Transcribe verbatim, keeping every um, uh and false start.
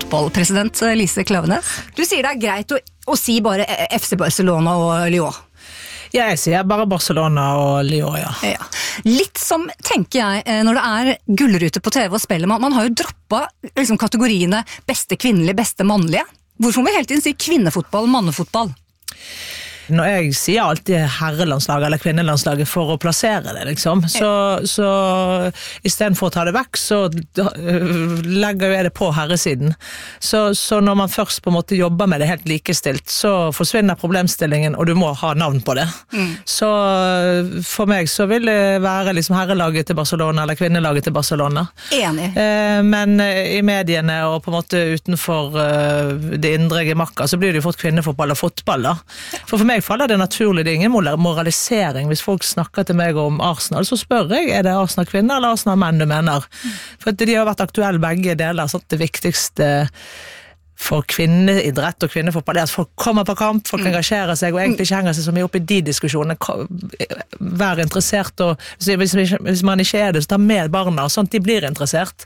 fotballpresident Lise Klaveness. Du sier det er greit å, å si bare F C Barcelona og Lyon. Ja, jeg sier bare Barcelona og Lyon, ja. ja. Litt som, tenker jeg, når det er gullrute på T V og spiller, man, man har jo droppet liksom, kategoriene beste kvinnelige, beste mannlige. Hvorfor må vi hele tiden si kvinnefotball, mannefotball? Når jeg sier alltid herrelandslaget eller kvinnelandslaget for å plassere det, liksom, så, så i stedet for å ta det vekk, så legger jeg det på herresiden. Så, så når man først på en måte jobber med det helt likestilt, så forsvinner problemstillingen, og du må ha navn på det. Mm. Så for meg så vil det være liksom herrelaget til Barcelona eller kvinnelaget til Barcelona. Enig. Eh, men i mediene og på en måte utenfor uh, det indre gemakka, så blir det jo fått kvinnefotball og fotball da. For for meg faller det naturlig, det er ingen moralisering. Hvis folk snakker til meg om Arsenal, så spør jeg, er det Arsenal kvinner eller Arsenal menn du mener? For de har vært aktuelle begge deler, så det viktigste for kvinneidrett og kvinnefotball er at folk kommer på kamp, folk engasjerer seg, og egentlig ikke henger seg så mye opp i de diskusjonene. Vær interessert, og hvis man ikke er det, så ta med barna, sånn at de blir interessert.